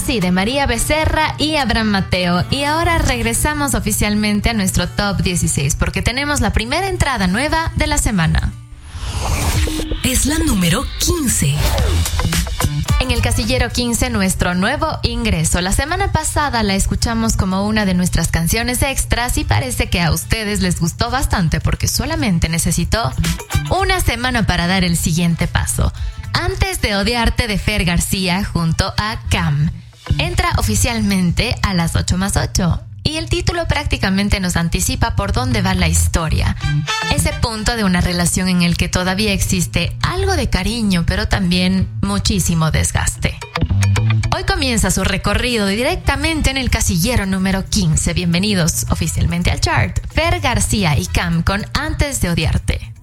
Así, de María Becerra y Abraham Mateo. Y ahora regresamos oficialmente a nuestro Top 16 porque tenemos la primera entrada nueva de la semana. Es la número 15. En el casillero 15, nuestro nuevo ingreso. La semana pasada la escuchamos como una de nuestras canciones extras y parece que a ustedes les gustó bastante porque solamente necesitó una semana para dar el siguiente paso. Antes de odiarte, de Fer García junto a Cam. Entra oficialmente a las 8+8. Y el título prácticamente nos anticipa por dónde va la historia. Ese punto de una relación en el que todavía existe algo de cariño, pero también muchísimo desgaste. Hoy comienza su recorrido directamente en el casillero número 15. Bienvenidos oficialmente al chart. Fer García y Cam con Antes de odiarte.